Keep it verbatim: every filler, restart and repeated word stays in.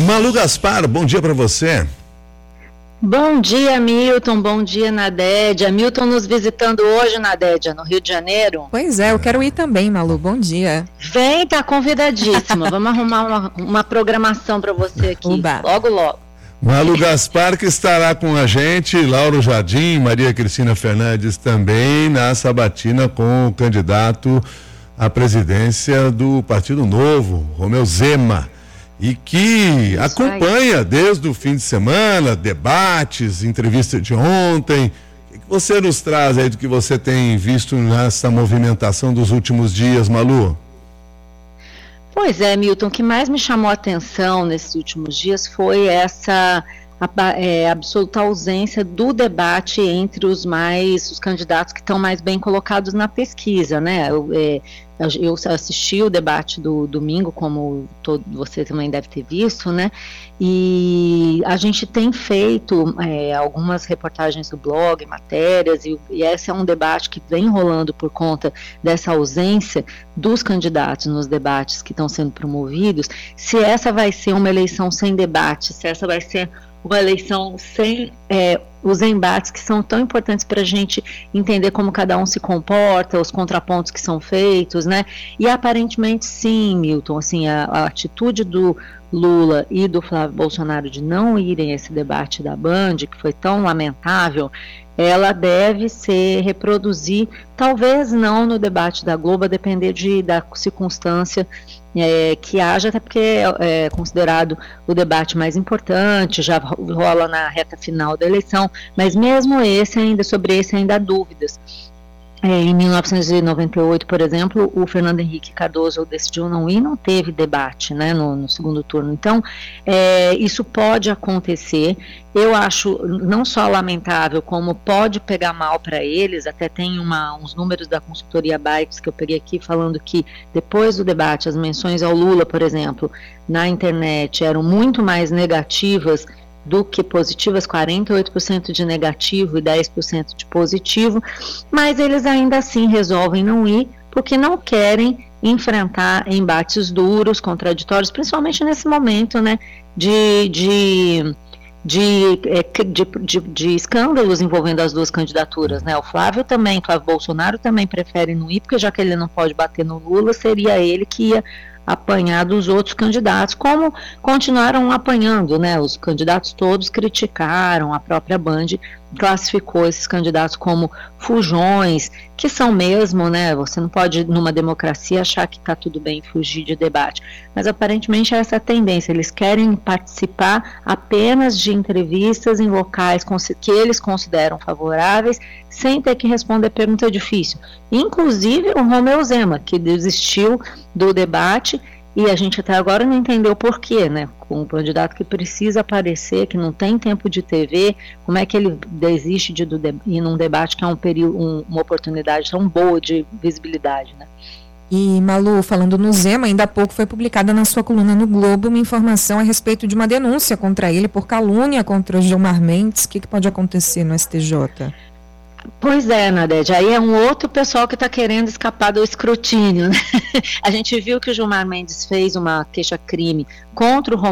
Malu Gaspar, bom dia para você. Bom dia, Milton, bom dia, Nadédia. Milton nos visitando hoje, Nadédia, no Rio de Janeiro. Pois é, eu quero ir também, Malu, bom dia. Vem, tá convidadíssima. Vamos arrumar uma, uma programação para você aqui, Uba. logo, logo. Malu Gaspar, que estará com a gente, Lauro Jardim, Maria Cristina Fernandes também, na sabatina com o candidato à presidência do Partido Novo, Romeu Zema, e que Isso acompanha aí. desde o fim de semana, debates, entrevista de ontem. O que você nos traz aí do que você tem visto nessa movimentação dos últimos dias, Malu? Pois é, Milton, o que mais me chamou a atenção nesses últimos dias foi essa a, é, absoluta ausência do debate entre os mais, os candidatos que estão mais bem colocados na pesquisa, né? Eu, é, eu assisti o debate do domingo, como todo, você também deve ter visto, né? E a gente tem feito é, algumas reportagens do blog, matérias, e, e esse é um debate que vem rolando por conta dessa ausência dos candidatos nos debates que estão sendo promovidos. Se essa vai ser uma eleição sem debate, se essa vai ser uma eleição sem é, os embates que são tão importantes para a gente entender como cada um se comporta, os contrapontos que são feitos, né? E aparentemente sim, Milton, assim, a, a atitude do Lula e do Flávio Bolsonaro de não irem a esse debate da Band, que foi tão lamentável, ela deve ser reproduzir, talvez não no debate da Globo, a depender de, da circunstância é, que haja, até porque é, é considerado o debate mais importante, já rola na reta final da eleição, mas mesmo esse ainda, sobre esse ainda há dúvidas. É, em mil novecentos e noventa e oito, por exemplo, o Fernando Henrique Cardoso decidiu não ir, não teve debate, né, no, no segundo turno. Então, é, isso pode acontecer. Eu acho não só lamentável, como pode pegar mal para eles. Até tem uma, uns números da consultoria Bytes que eu peguei aqui, falando que depois do debate, as menções ao Lula, por exemplo, na internet eram muito mais negativas do que positivas, quarenta e oito por cento de negativo e dez por cento de positivo, mas eles ainda assim resolvem não ir, porque não querem enfrentar embates duros, contraditórios, principalmente nesse momento, né, de, de, de, de, de, de escândalos envolvendo as duas candidaturas, né. O Flávio também, Flávio Bolsonaro também prefere não ir, porque já que ele não pode bater no Lula, seria ele que ia apanhar dos outros candidatos, como continuaram apanhando, né? Os candidatos todos criticaram, a própria Band classificou esses candidatos como fujões, que são mesmo, né? Você não pode, numa democracia, achar que está tudo bem fugir de debate. Mas aparentemente é essa a tendência, eles querem participar apenas de entrevistas em locais que eles consideram favoráveis, sem ter que responder pergunta difícil. Inclusive o Romeu Zema, que desistiu do debate, e a gente até agora não entendeu por quê, né? Com um candidato que precisa aparecer, que não tem tempo de T V, como é que ele desiste de, de ir num debate que é um período, um, uma oportunidade tão boa de visibilidade, né? E, Malu, falando no Zema, ainda há pouco foi publicada na sua coluna no Globo uma informação a respeito de uma denúncia contra ele por calúnia contra o Gilmar Mendes. O que, que pode acontecer no S T J? Pois é, Nadete, aí é um outro pessoal que está querendo escapar do escrutínio, né? A gente viu que o Gilmar Mendes fez uma queixa-crime contra o